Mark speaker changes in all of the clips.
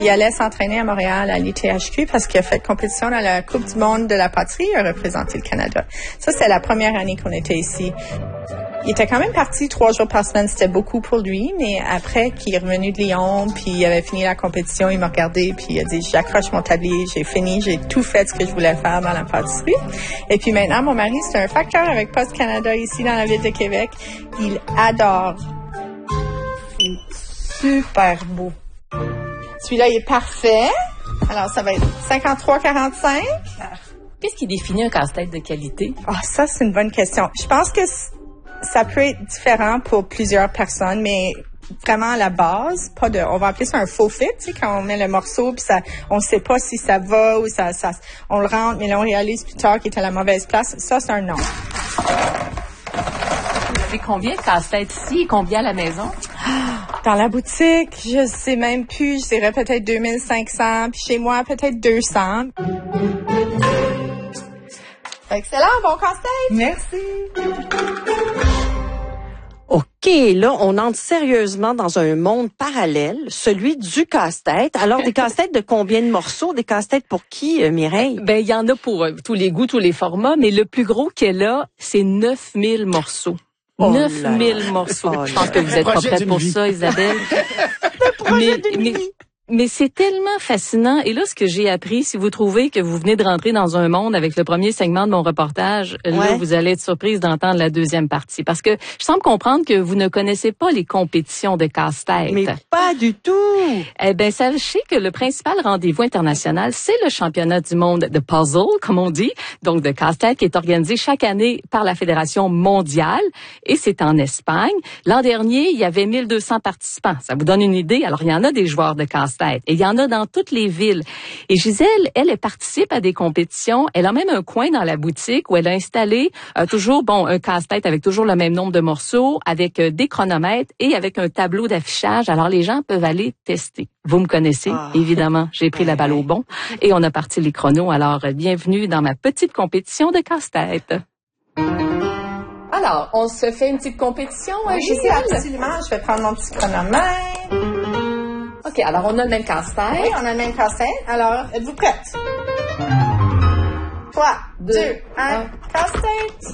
Speaker 1: Il allait s'entraîner à Montréal à l'ITHQ parce qu'il a fait compétition dans la Coupe du monde de la poterie. Il a représenté le Canada. Ça, c'est la première année qu'on était ici. Il était quand même parti 3 jours par semaine. C'était beaucoup pour lui, mais après qu'il est revenu de Lyon, puis il avait fini la compétition, il m'a regardé, puis il a dit, j'accroche mon tablier, j'ai fini, j'ai tout fait ce que je voulais faire dans la pâtisserie. Et puis maintenant, mon mari, c'est un facteur avec Post Canada ici dans la ville de Québec. Il adore. C'est super beau. Celui-là, il est parfait. Alors, ça va être 53,45.
Speaker 2: Qu'est-ce qui définit un casse-tête de qualité?
Speaker 1: Ah, ça, c'est une bonne question. Je pense que ça peut être différent pour plusieurs personnes, mais vraiment à la base, on va appeler ça un faux fit, tu sais, quand on met le morceau, puis ça, on sait pas si ça va ou on le rentre, mais là, on réalise plus tard qu'il est à la mauvaise place. Ça, c'est un non.
Speaker 2: Vous avez combien de casse-têtes ici et combien à la maison?
Speaker 1: Dans la boutique, je sais même plus, je dirais peut-être 2500, puis chez moi, peut-être 200. Excellent, bon casse-tête!
Speaker 3: Merci!
Speaker 4: OK, là, on entre sérieusement dans un monde parallèle, celui du casse-tête. Alors, des casse-têtes de combien de morceaux? Des casse-têtes pour qui, Mireille?
Speaker 2: Ben, il y en a pour tous les goûts, tous les formats, mais le plus gros qu'elle est là, c'est 9000 morceaux.
Speaker 4: Oh
Speaker 2: 9000 morceaux. Je pense que vous êtes pas prête pour ça, Isabelle. Mais c'est tellement fascinant. Et là, ce que j'ai appris, si vous trouvez que vous venez de rentrer dans un monde avec le premier segment de mon reportage, là, vous allez être surprise d'entendre la deuxième partie. Parce que je semble comprendre que vous ne connaissez pas les compétitions de casse-tête.
Speaker 4: Mais pas du tout!
Speaker 2: Eh bien, sachez que le principal rendez-vous international, c'est le championnat du monde de puzzle, comme on dit, donc de casse-tête, qui est organisé chaque année par la Fédération mondiale. Et c'est en Espagne. L'an dernier, il y avait 1200 participants. Ça vous donne une idée? Alors, il y en a des joueurs de casse-tête. Et il y en a dans toutes les villes. Et Gisèle, elle participe à des compétitions. Elle a même un coin dans la boutique où elle a installé toujours, un casse-tête avec toujours le même nombre de morceaux, avec des chronomètres et avec un tableau d'affichage. Alors, les gens peuvent aller tester. Vous me connaissez, évidemment. J'ai pris la balle au bon et on a parti les chronos. Alors, bienvenue dans ma petite compétition de casse-tête. Alors, on se fait une petite compétition, Gisèle?
Speaker 1: Absolument. Je vais prendre mon petit chronomètre.
Speaker 2: OK, alors on a le même casse-tête.
Speaker 1: Oui, on a le même casse-tête. Alors, êtes-vous prête? 3, 2, 1, casse-tête!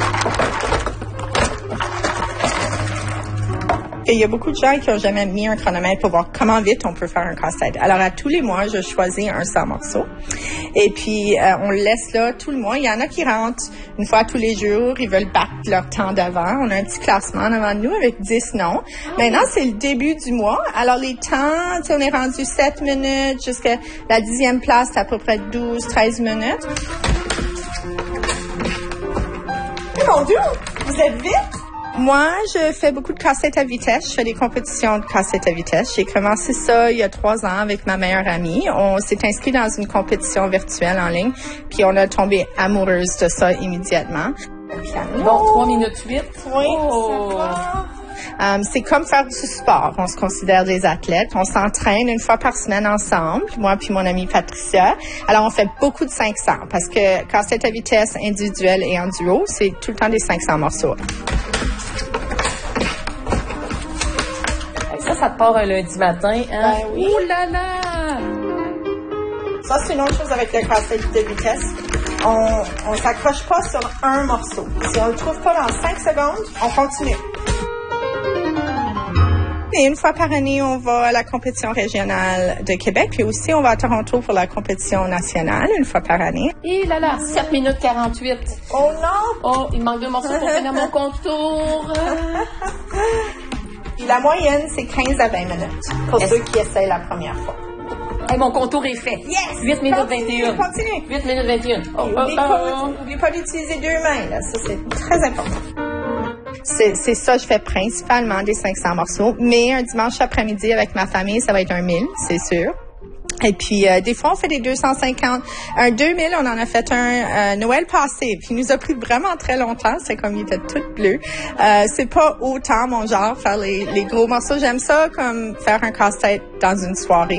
Speaker 1: Et il y a beaucoup de gens qui n'ont jamais mis un chronomètre pour voir comment vite on peut faire un casse-tête. Alors, à tous les mois, je choisis un 100 morceaux. Et puis, on le laisse là tout le mois. Il y en a qui rentrent une fois tous les jours. Ils veulent battre leur temps d'avant. On a un petit classement devant nous avec 10 noms. Maintenant, c'est le début du mois. Alors, les temps, on est rendu 7 minutes jusqu'à la 10e place, c'est à peu près 12, 13 minutes. Et mon Dieu, vous êtes vite! Moi, je fais beaucoup de casse-tête à vitesse. Je fais des compétitions de casse-tête à vitesse. J'ai commencé ça il y a 3 ans avec ma meilleure amie. On s'est inscrit dans une compétition virtuelle en ligne, puis on a tombé amoureuse de ça immédiatement.
Speaker 2: Bon, 3 minutes 8.
Speaker 1: Oui, c'est comme faire du sport. On se considère des athlètes. On s'entraîne une fois par semaine ensemble, moi puis mon amie Patricia. Alors, on fait beaucoup de 500 parce que casse-tête à vitesse individuelle et en duo, c'est tout le temps des 500 morceaux.
Speaker 2: Ça te part un lundi matin, hein?
Speaker 1: Ben oui.
Speaker 2: Ouh là là!
Speaker 1: Ça, c'est une autre chose avec le casse-tête de vitesse. On s'accroche pas sur un morceau. Si on le trouve pas dans 5 secondes, on continue. Et une fois par année, on va à la compétition régionale de Québec. Puis aussi, on va à Toronto pour la compétition nationale, une fois par année.
Speaker 2: Et là là, 7 minutes 48.
Speaker 1: Oh non!
Speaker 2: Oh, il manque 2 morceaux pour finir mon contour.
Speaker 1: Puis la moyenne, c'est 15 à 20 minutes pour ceux qui essayent la première fois.
Speaker 2: Hey, mon contour est fait.
Speaker 1: Yes!
Speaker 2: 8 minutes 21.
Speaker 1: Continue.
Speaker 2: 8 minutes 21.
Speaker 1: N'oubliez pas d'utiliser 2 mains, là. Ça, c'est très important. C'est ça, je fais principalement des 500 morceaux. Mais un dimanche après-midi avec ma famille, ça va être un 1000, c'est sûr. Et puis, des fois, on fait des 250. Un 2000, on en a fait un Noël passé. Puis, il nous a pris vraiment très longtemps. C'est comme il était tout bleu. C'est pas autant mon genre, faire les gros morceaux. J'aime ça comme faire un casse-tête dans une soirée.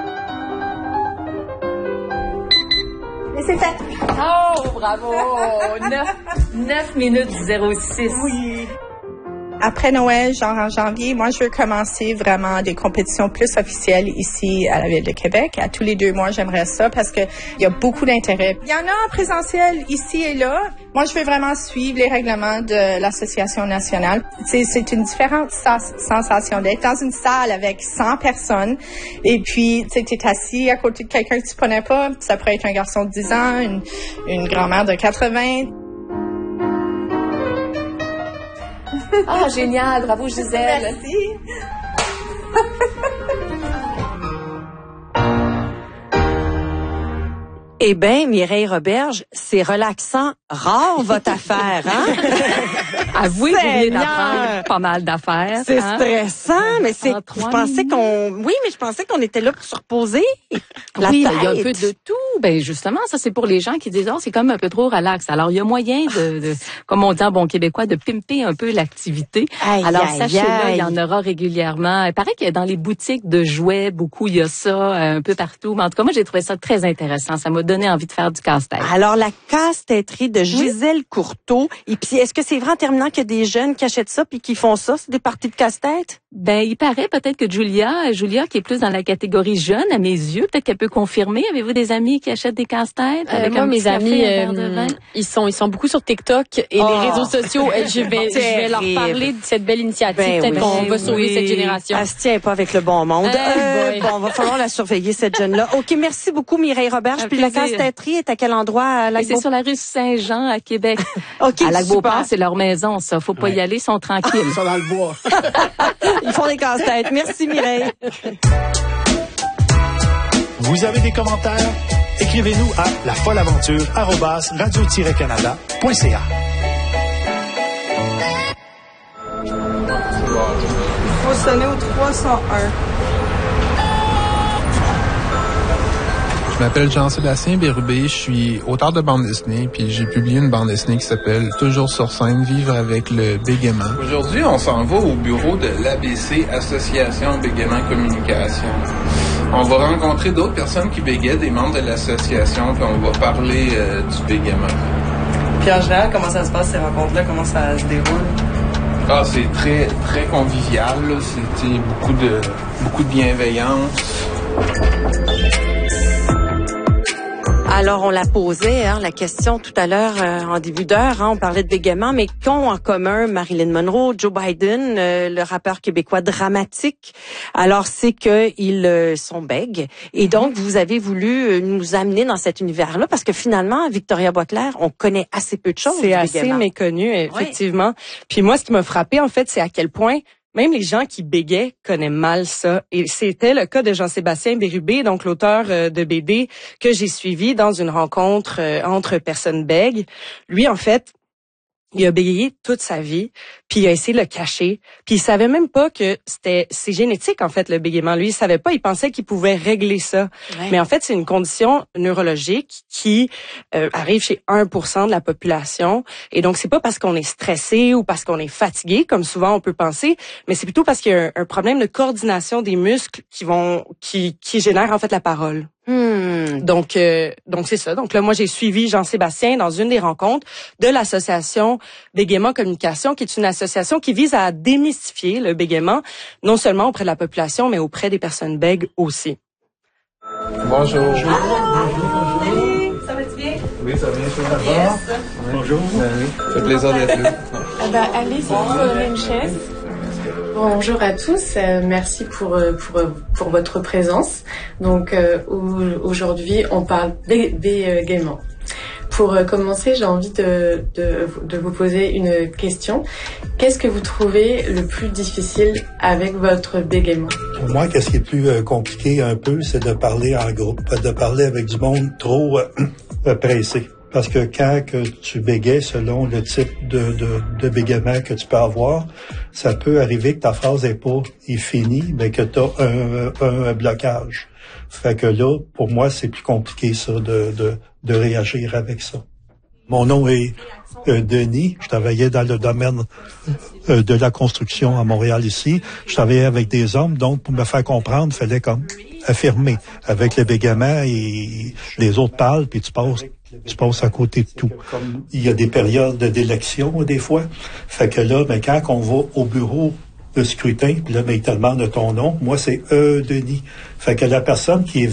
Speaker 1: Et c'est fait.
Speaker 2: Oh, bravo! 9 minutes 06.
Speaker 1: Oui. Après Noël, genre en janvier, moi, je veux commencer vraiment des compétitions plus officielles ici à la Ville de Québec. À tous les 2 mois, j'aimerais ça parce que il y a beaucoup d'intérêt. Il y en a en présentiel ici et là. Moi, je veux vraiment suivre les règlements de l'Association nationale. C'est une différente sensation d'être dans une salle avec 100 personnes et puis, tu sais, t'es assis à côté de quelqu'un que tu connais pas. Ça pourrait être un garçon de 10 ans, une grand-mère de 80.
Speaker 2: Ah, génial. Bravo, Gisèle.
Speaker 1: Merci.
Speaker 4: Eh bien, Mireille Roberge, c'est relaxant, rare votre affaire, hein?
Speaker 2: Avouez que vous venez d'apprendre pas mal d'affaires.
Speaker 4: C'est stressant, mais
Speaker 2: je
Speaker 4: pensais qu'on était là pour se reposer.
Speaker 2: Oui, il y a un peu de tout. Ben justement, ça c'est pour les gens qui disent c'est comme un peu trop relax. Alors il y a moyen de comme on dit en bon québécois, de pimper un peu l'activité. Sachez-le, il y en aura régulièrement. Il paraît que dans les boutiques de jouets, beaucoup il y a ça un peu partout. Mais en tout cas, moi j'ai trouvé ça très intéressant. Ça m'a donné envie de faire du casse-tête.
Speaker 4: Alors la casse-têterie de Gisèle Courteau. Et puis est-ce que c'est vrai en terminant qu'il y a des jeunes qui achètent ça puis qui font ça, c'est des parties de casse-tête?
Speaker 2: Ben il paraît peut-être que Julia qui est plus dans la catégorie jeune à mes yeux, peut-être qu'elle peut confirmer. Avez-vous des amis qui achètent des casse-têtes avec
Speaker 3: moi, mes amis, ils sont beaucoup sur TikTok et les réseaux sociaux. Je vais leur parler de cette belle initiative. Peut-être qu'on va sauver cette génération.
Speaker 4: Elle se tient pas avec le bon monde. Va falloir la surveiller, cette jeune-là. OK, merci beaucoup, Mireille Roberge. Puis la casse-têterie est à quel endroit à Lac-Beauport?
Speaker 2: C'est sur la rue Saint-Jean à Québec.
Speaker 4: OK,
Speaker 2: à Lac-Beauport, c'est leur maison, ça. Faut pas y aller, ils sont tranquilles.
Speaker 5: Ils sont dans le bois.
Speaker 4: Ils font des casse-têtes. Merci, Mireille.
Speaker 5: Vous avez des commentaires? Écrivez-nous à lafolleaventure@radio-canada.ca.
Speaker 6: Il faut sonner au 301.
Speaker 7: Je m'appelle Jean-Sébastien Bérubé, je suis auteur de bande dessinée, puis j'ai publié une bande dessinée qui s'appelle Toujours sur scène, vivre avec le bégaiement.
Speaker 8: Aujourd'hui, on s'en va au bureau de l'ABC, Association Bégaiement Communication. On va rencontrer d'autres personnes qui bégaient, des membres de l'association, puis on va parler du bégaiement.
Speaker 6: Puis en général, comment ça se passe ces rencontres-là? Comment ça se déroule?
Speaker 8: C'est très, très convivial, là. C'était beaucoup de bienveillance.
Speaker 4: Alors, on l'a posé, la question tout à l'heure en début d'heure. On parlait de bégaiement, mais qu'ont en commun Marilyn Monroe, Joe Biden, le rappeur québécois dramatique? Alors, c'est qu'ils sont bègues. Et donc, vous avez voulu nous amener dans cet univers-là, parce que finalement, Victoria Boisclair, on connaît assez peu de choses.
Speaker 3: C'est assez méconnu, effectivement. Oui. Puis moi, ce qui m'a frappé, en fait, c'est à quel point même les gens qui bégaient connaissent mal ça. Et c'était le cas de Jean-Sébastien Bérubé, donc l'auteur de BD que j'ai suivi dans une rencontre entre personnes bègues. Lui, en fait, il a bégayé toute sa vie, puis il a essayé de le cacher, puis il savait même pas que c'est génétique en fait le bégaiement. Lui, il savait pas, il pensait qu'il pouvait régler ça. Ouais. Mais en fait, c'est une condition neurologique qui arrive chez 1% de la population, et donc c'est pas parce qu'on est stressé ou parce qu'on est fatigué comme souvent on peut penser, mais c'est plutôt parce qu'il y a un problème de coordination des muscles qui génère en fait la parole. Donc c'est ça. Donc là, moi, j'ai suivi Jean-Sébastien dans une des rencontres de l'association Bégaiement Communication, qui est une association qui vise à démystifier le bégaiement, non seulement auprès de la population, mais auprès des personnes bègues aussi.
Speaker 7: Bonjour.
Speaker 6: Bonjour. Ça va-tu bien?
Speaker 7: Oui, ça va bien, je suis là-bas.
Speaker 6: Yes.
Speaker 7: Bonjour. Ça fait plaisir d'être là.
Speaker 9: Allez-y, prenez une chaise. Bonjour à tous, merci pour votre présence. Donc aujourd'hui, on parle bégaiement. Pour commencer, j'ai envie de vous poser une question. Qu'est-ce que vous trouvez le plus difficile avec votre bégaiement?
Speaker 10: Pour moi, qu'est-ce qui est plus compliqué un peu, c'est de parler en groupe, de parler avec du monde trop pressé. Parce que quand que tu bégaies selon le type de bégaiement que tu peux avoir, ça peut arriver que ta phrase est finie, mais que tu as un blocage. Fait que là, pour moi, c'est plus compliqué ça de réagir avec ça. Mon nom est Denis. Je travaillais dans le domaine de la construction à Montréal ici. Je travaillais avec des hommes, donc pour me faire comprendre, il fallait comme affirmer avec le bégaiement et les autres parlent, puis tu passes Tu passes à côté de tout. Il y a des périodes d'élection, des fois. Fait que là, ben, quand on va au bureau de scrutin, puis là, ben, il te demande ton nom. Moi, c'est Denis. Fait que la personne qui est